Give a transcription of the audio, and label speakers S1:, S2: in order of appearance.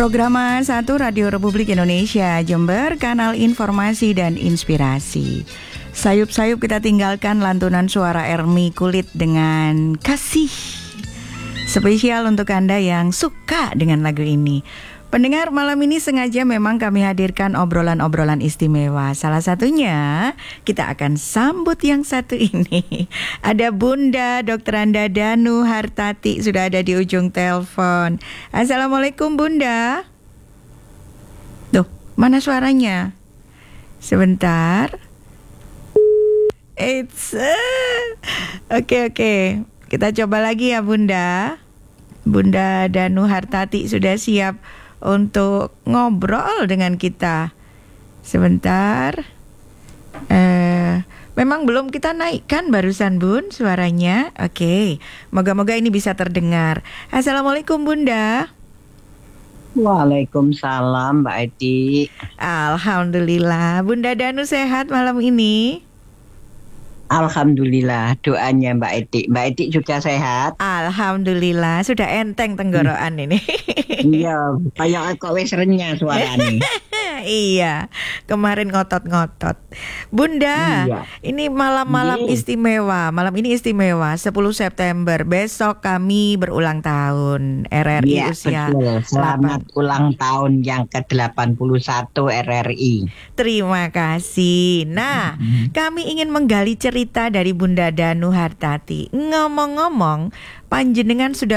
S1: Programa 1 Radio Republik Indonesia Jember, kanal informasi dan inspirasi. Sayup-sayup kita tinggalkan lantunan suara Ermi Kulit dengan Kasih. Spesial untuk Anda yang suka dengan lagu ini. Pendengar, malam ini sengaja memang kami hadirkan obrolan-obrolan istimewa. Salah satunya kita akan sambut yang satu ini. Ada Bunda Dr. Anda Danu Hartati sudah ada di ujung telepon. Assalamualaikum Bunda. Tuh, mana suaranya? Sebentar. Oke. Kita coba lagi ya Bunda. Bunda Danu Hartati sudah siap untuk ngobrol dengan kita. Sebentar. Memang belum kita naikkan barusan Bun suaranya. Oke. Moga-moga ini bisa terdengar. Assalamualaikum Bunda.
S2: Waalaikumsalam Mbak Edi.
S1: Alhamdulillah. Bunda Danu sehat malam ini?
S2: Alhamdulillah, doanya Mbak Edi. Mbak Edi juga sehat?
S1: Alhamdulillah, sudah enteng tenggorokan ini.
S2: Iya, kayak kok wis renyah suaranya.
S1: Iya, kemarin ngotot-ngotot. Bunda,
S2: iya.
S1: Ini malam-malam istimewa. Malam ini istimewa, 10 September. Besok kami berulang tahun RRI
S2: Iya,
S1: usia
S2: betul. Selamat ulang tahun yang ke-81 RRI.
S1: Terima kasih. Nah, kami ingin menggali cerita dari Bunda Danu Hartati. Ngomong-ngomong, panjenengan sudah